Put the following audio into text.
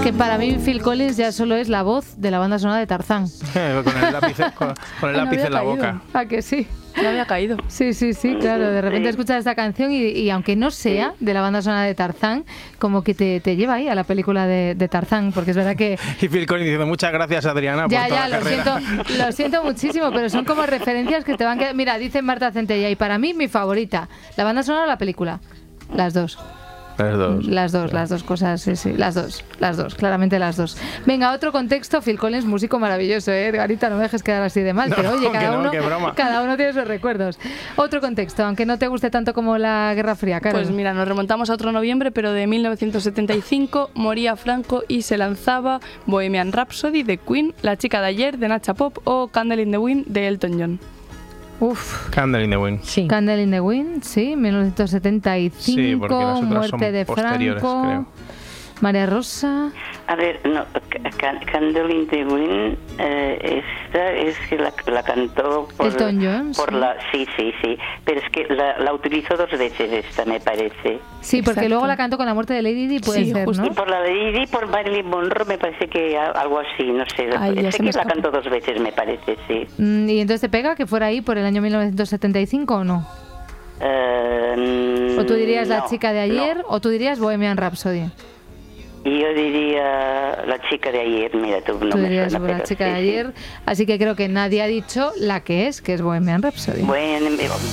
Que para mí Phil Collins ya solo es la voz de la banda sonora de Tarzán. Con el lápiz, con el lápiz en la boca. ¿A que sí? No había caído. Sí, claro. De repente escuchas esta canción y aunque no sea de la banda sonora de Tarzán, como que te lleva ahí a la película de Tarzán, porque es verdad que... Y Phil Collins diciendo muchas gracias, Adriana, por toda la carrera. Lo siento muchísimo, pero son como referencias que te van a quedar... Mira, dice Marta Centella, y para mí mi favorita, ¿la banda sonora o la película? Las dos. Las dos cosas, sí, las dos, claramente las dos. Venga, otro contexto, Phil Collins, músico maravilloso, Edgarita, no me dejes quedar así de mal, pero oye, cada uno tiene sus recuerdos. Otro contexto, aunque no te guste tanto como la Guerra Fría, Carol. Pues mira, nos remontamos a otro noviembre, pero de 1975, moría Franco y se lanzaba Bohemian Rhapsody de Queen, La chica de ayer de Nacha Pop o Candle in the Wind de Elton John. Candle in the Wind. Sí. Candle in the Wind, sí, 1975, sí, porque las otras muerte de Franco, creo. María Rosa. A ver, no, Candle in the Wind, esta es que la cantó por Elton John. Sí, pero es que la utilizó dos veces esta, me parece. Sí, porque Exacto. luego la cantó con la muerte de Lady Di, puede ser, justo. ¿no? Y por la de Lady Di, por Marilyn Monroe, me parece que algo así, no sé. Sé que la cantó dos veces, me parece, sí. ¿Y entonces te pega que fuera ahí por el año 1975 o no? ¿O tú dirías La chica de ayer o tú dirías Bohemian Rhapsody? Y yo diría La chica de ayer, mira tú. Tú dirías La chica de ayer, así que creo que nadie ha dicho la que es Bohemian Rhapsody. Bueno,